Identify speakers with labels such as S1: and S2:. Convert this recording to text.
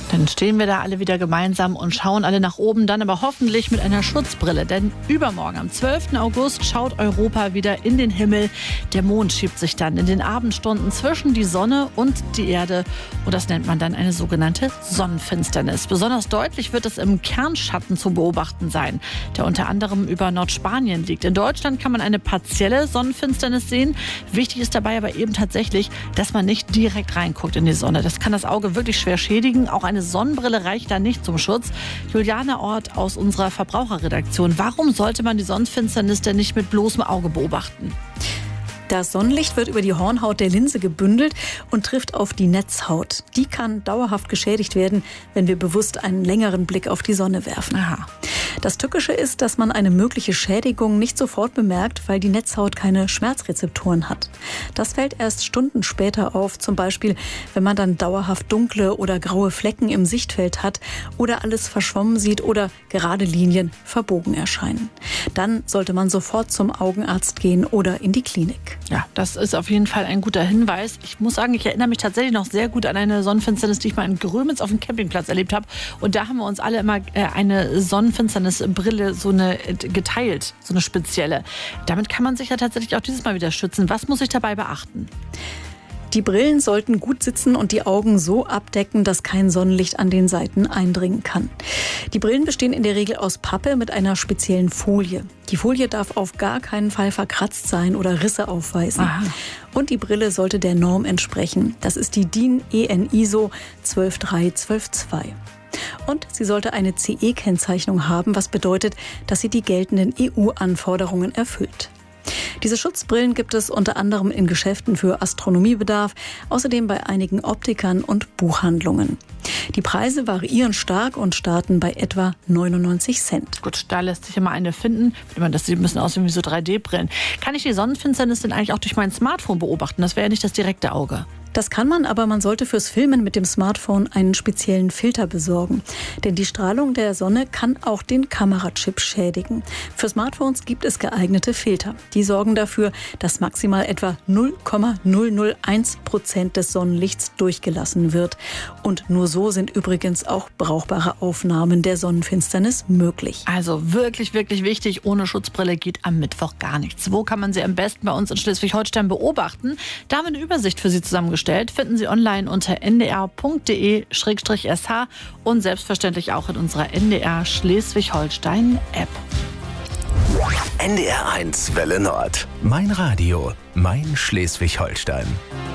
S1: Dann stehen wir da alle wieder gemeinsam und schauen alle nach oben, dann aber hoffentlich mit einer Schutzbrille. Denn übermorgen, am 12. August, schaut Europa wieder in den Himmel. Der Mond schiebt sich dann in den Abendstunden zwischen die Sonne und die Erde. Und das nennt man dann eine sogenannte Sonnenfinsternis. Besonders deutlich wird es im Kernschatten zu beobachten sein, der unter anderem über Nordspanien liegt. In Deutschland kann man eine partielle Sonnenfinsternis sehen. Wichtig ist dabei aber eben tatsächlich, dass man nicht direkt reinguckt in die Sonne. Das kann das Auge wirklich schwer schädigen. Auch eine Sonnenbrille reicht da nicht zum Schutz. Juliane Ort aus unserer Verbraucherredaktion. Warum sollte man die Sonnenfinsternis denn nicht mit bloßem Auge beobachten?
S2: Das Sonnenlicht wird über die Hornhaut der Linse gebündelt und trifft auf die Netzhaut. Die kann dauerhaft geschädigt werden, wenn wir bewusst einen längeren Blick auf die Sonne werfen.
S1: Aha.
S2: Das Tückische ist, dass man eine mögliche Schädigung nicht sofort bemerkt, weil die Netzhaut keine Schmerzrezeptoren hat. Das fällt erst Stunden später auf, zum Beispiel, wenn man dann dauerhaft dunkle oder graue Flecken im Sichtfeld hat oder alles verschwommen sieht oder gerade Linien verbogen erscheinen. Dann sollte man sofort zum Augenarzt gehen oder in die Klinik.
S1: Ja, das ist auf jeden Fall ein guter Hinweis. Ich muss sagen, ich erinnere mich tatsächlich noch sehr gut an eine Sonnenfinsternis, die ich mal in Grömitz auf dem Campingplatz erlebt habe. Und da haben wir uns alle immer eine Sonnenfinsternisbrille geteilt, so eine spezielle. Damit kann man sich ja tatsächlich auch dieses Mal wieder schützen. Was muss ich dabei beachten?
S2: Die Brillen sollten gut sitzen und die Augen so abdecken, dass kein Sonnenlicht an den Seiten eindringen kann. Die Brillen bestehen in der Regel aus Pappe mit einer speziellen Folie. Die Folie darf auf gar keinen Fall verkratzt sein oder Risse aufweisen.
S1: Aha.
S2: Und die Brille sollte der Norm entsprechen. Das ist die DIN EN ISO 12312-2. Und sie sollte eine CE-Kennzeichnung haben, was bedeutet, dass sie die geltenden EU-Anforderungen erfüllt. Diese Schutzbrillen gibt es unter anderem in Geschäften für Astronomiebedarf, außerdem bei einigen Optikern und Buchhandlungen. Die Preise variieren stark und starten bei etwa 99 Cent.
S1: Gut, da lässt sich immer eine finden. Das sieht ein bisschen aus wie so 3D-Brillen. Kann ich die Sonnenfinsternis denn eigentlich auch durch mein Smartphone beobachten? Das wäre ja nicht das direkte Auge.
S2: Das kann man, aber man sollte fürs Filmen mit dem Smartphone einen speziellen Filter besorgen. Denn die Strahlung der Sonne kann auch den Kamerachip schädigen. Für Smartphones gibt es geeignete Filter. Die sorgen dafür, dass maximal etwa 0,001% des Sonnenlichts durchgelassen wird. Und nur so sind übrigens auch brauchbare Aufnahmen der Sonnenfinsternis möglich.
S1: Also wirklich, wirklich wichtig. Ohne Schutzbrille geht am Mittwoch gar nichts. Wo kann man sie am besten bei uns in Schleswig-Holstein beobachten? Da haben wir eine Übersicht für Sie zusammengestellt. Finden Sie online unter ndr.de/sh und selbstverständlich auch in unserer NDR Schleswig-Holstein-App.
S3: NDR 1 Welle Nord. Mein Radio, mein Schleswig-Holstein.